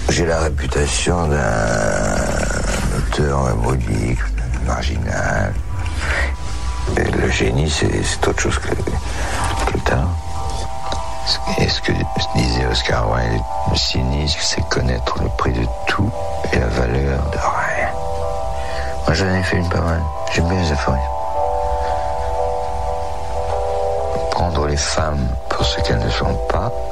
J'ai la réputation d'un auteur modique, marginal. Et le génie, c'est autre chose que le talent. Et ce que disait Oscar Wilde, le cynisme, c'est connaître le prix de tout et la valeur de rien. Moi, j'en ai fait une pas mal. J'aime bien les aphorismes. Prendre les femmes pour ce qu'elles ne sont pas